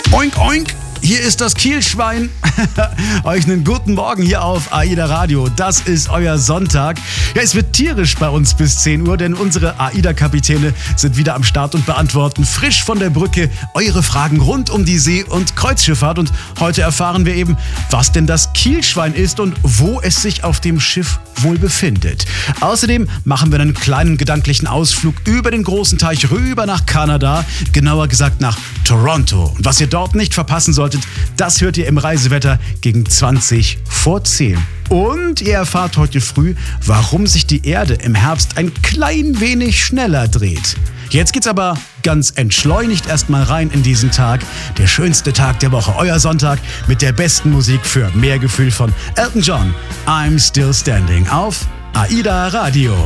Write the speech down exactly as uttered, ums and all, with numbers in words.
Oink, oink. Hier ist das Kielschwein. Euch einen guten Morgen hier auf AIDA Radio. Das ist euer Sonntag. Ja, es wird tierisch bei uns bis zehn Uhr, denn unsere AIDA-Kapitäne sind wieder am Start und beantworten frisch von der Brücke eure Fragen rund um die See- und Kreuzschifffahrt. Und heute erfahren wir eben, was denn das Kielschwein ist und wo es sich auf dem Schiff wohl befindet. Außerdem machen wir einen kleinen gedanklichen Ausflug über den großen Teich rüber nach Kanada, genauer gesagt nach Toronto. Und was ihr dort nicht verpassen solltet, das hört ihr im Reisewetter gegen zwanzig vor zehn. Und ihr erfahrt heute früh, warum sich die Erde im Herbst ein klein wenig schneller dreht. Jetzt geht's aber ganz entschleunigt erstmal rein in diesen Tag. Der schönste Tag der Woche, euer Sonntag mit der besten Musik für mehr Gefühl von Elton John. I'm Still Standing auf AIDA Radio.